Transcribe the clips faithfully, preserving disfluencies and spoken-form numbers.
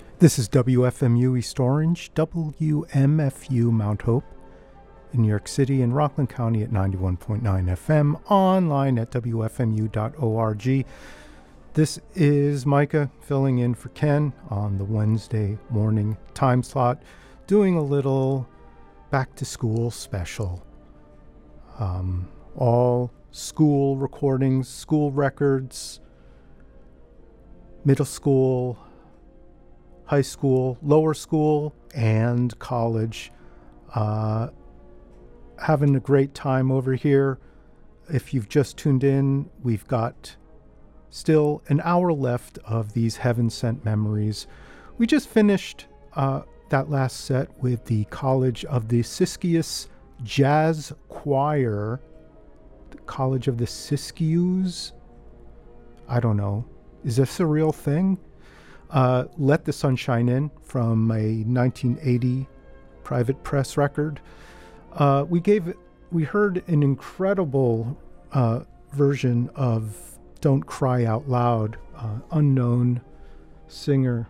This is W F M U East Orange, W M F U Mount Hope in New York City and Rockland County at ninety-one point nine F M, online at W F M U dot org. This is Micah filling in for Ken on the Wednesday morning time slot, doing a little back to school special. Um, all school recordings, school records, middle school, high school, lower school, and college. Uh, having a great time over here. If you've just tuned in, we've got still an hour left of these heaven-sent memories. We just finished uh, that last set with the College of the Siskiyous Jazz Choir. The College of the Siskiyous? I don't know. Is this a real thing? Uh, Let the Sunshine In from a nineteen eighty Private Press record. Uh, we gave, we heard an incredible uh, version of Don't Cry Out Loud, uh, unknown singer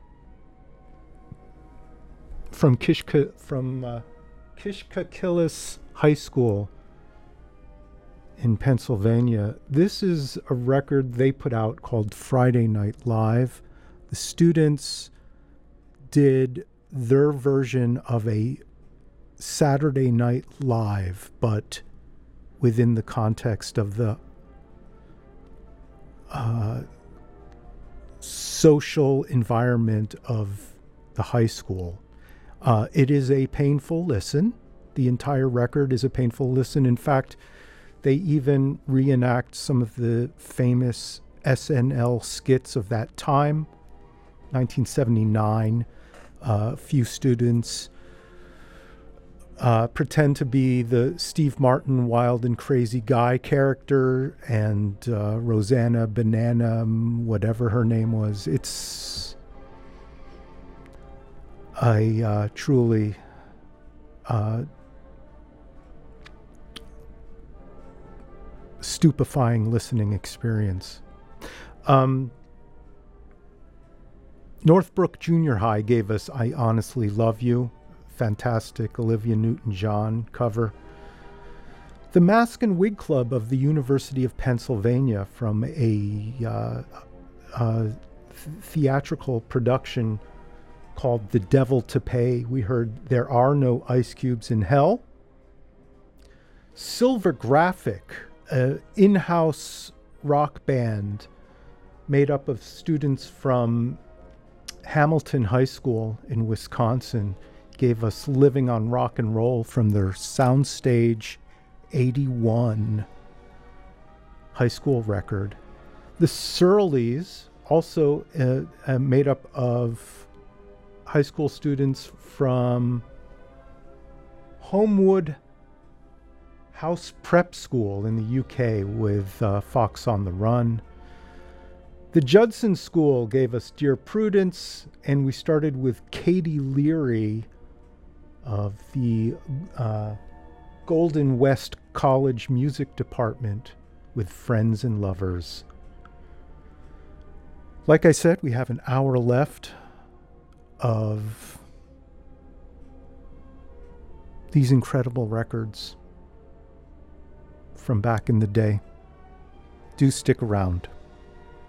from Kishka, from uh, Kishkakillis High School in Pennsylvania. This is a record they put out called Friday Night Live. The students did their version of a Saturday Night Live, but within the context of the uh, social environment of the high school. Uh, it is a painful listen. The entire record is a painful listen. In fact, they even reenact some of the famous S N L skits of that time. nineteen seventy-nine, uh, a few students uh, pretend to be the Steve Martin wild and crazy guy character, and uh, Rosanna Banana, whatever her name was. It's a uh, truly uh, stupefying listening experience. Um, Northbrook Junior High gave us I Honestly Love You, fantastic Olivia Newton-John cover. The Mask and Wig Club of the University of Pennsylvania from a uh, uh, th- theatrical production called The Devil to Pay. We heard There Are No Ice Cubes in Hell. Silver Graphic, an in-house rock band made up of students from Hamilton High School in Wisconsin, gave us Living on Rock and Roll from their Soundstage eighty-one high school record. The Surleys, also uh, uh, made up of high school students from Homewood House Prep School in the U K with uh, Fox on the Run. The Judson School gave us Dear Prudence, and we started with Katie Leary of the uh, Golden West College Music Department with Friends and Lovers. Like I said, we have an hour left of these incredible records from back in the day. Do stick around.